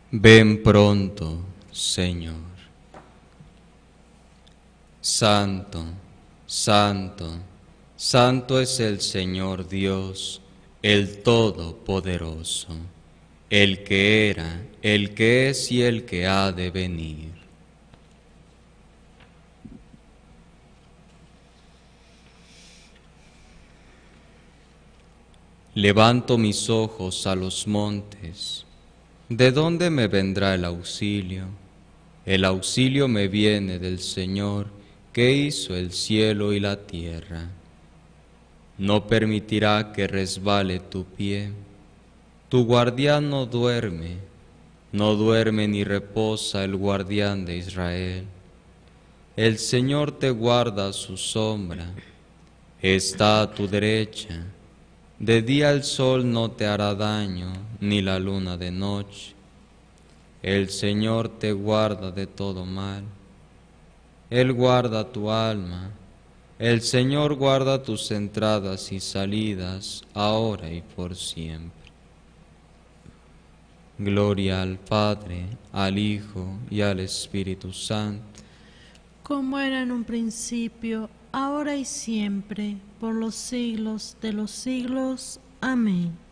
Ven pronto, Señor. Santo, santo, santo es el Señor Dios, el Todopoderoso, el que era, el que es y el que ha de venir. Levanto mis ojos a los montes. ¿De dónde me vendrá el auxilio? El auxilio me viene del Señor, que hizo el cielo y la tierra. No permitirá que resbale tu pie. Tu guardián no duerme ni reposa el guardián de Israel. El Señor te guarda a su sombra, está a tu derecha. De día el sol no te hará daño, ni la luna de noche. El Señor te guarda de todo mal. Él guarda tu alma. El Señor guarda tus entradas y salidas, ahora y por siempre. Gloria al Padre, al Hijo y al Espíritu Santo. Como era en un principio, ahora y siempre, por los siglos de los siglos. Amén.